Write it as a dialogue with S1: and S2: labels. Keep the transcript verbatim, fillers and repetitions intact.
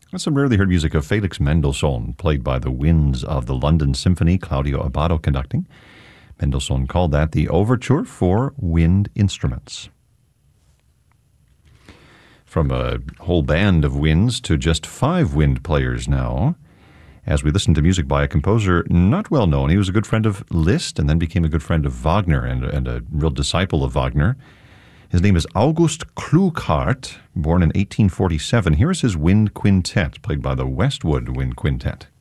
S1: That's some rarely heard music of Felix Mendelssohn, played by the winds of the London Symphony, Claudio Abbado conducting. Mendelssohn called that the Overture for Wind Instruments. From a whole band of winds to just five wind players now, as we listen to music by a composer not well known. He was a good friend of Liszt and then became a good friend of Wagner and, and a real disciple of Wagner. His name is August Klughardt, born in eighteen forty-seven. Here is his wind quintet, played by the Westwood Wind Quintet.